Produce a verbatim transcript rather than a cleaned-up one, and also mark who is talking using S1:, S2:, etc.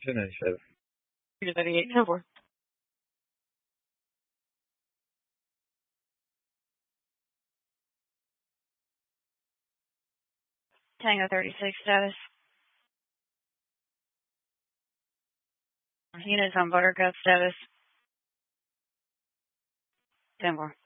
S1: Initiative.
S2: thirty-eight, ten four. Tango thirty-six status. Units on Buttercup status. ten four.